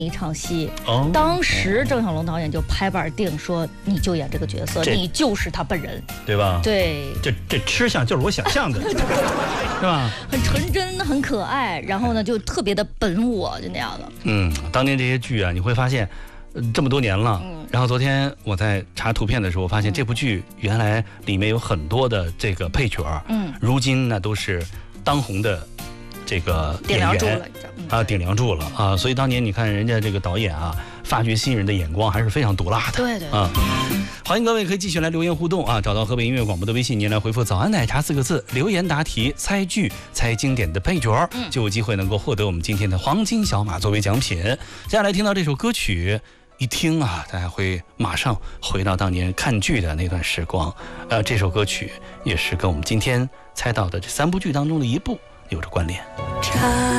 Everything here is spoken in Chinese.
一场戏， 当时郑晓龙导演就拍板定说，你就演这个角色，你就是他本人， 对吧？ 对， 这吃相就是我想象的，是吧？ 很纯真，很可爱，然后呢就特别的本我，就那样的。 当年这些剧啊，你会发现，这么多年了。然后昨天我在查图片的时候，我发现这部剧原来里面有很多的这个配角，如今呢都是当红的这个演员顶梁柱了啊！所以当年你看人家这个导演啊，发掘新人的眼光还是非常毒辣的。 对啊，欢迎各位可以继续来留言互动啊！找到河北音乐广播的微信，您来回复"早安奶茶"4个字，留言答题，猜剧，猜经典的配角，就有机会能够获得我们今天的黄金小马作为奖品。接下来听到这首歌曲，一听啊，大家会马上回到当年看剧的那段时光。这首歌曲也是跟我们今天猜到的这3部剧当中的一部有着关联。